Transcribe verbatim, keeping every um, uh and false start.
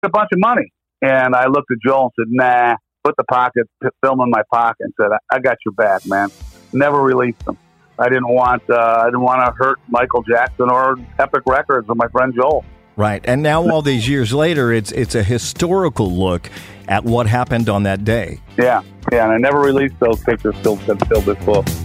a bunch of money. And I looked at Joel and said, nah, put the pocket film in my pocket and said, I, I got your back, man. Never released them. I didn't want uh, I didn't want to hurt Michael Jackson or Epic Records or my friend Joel. Right. And now all these years later, it's it's a historical look at what happened on that day. Yeah. Yeah. And I never released those pictures till, till this book.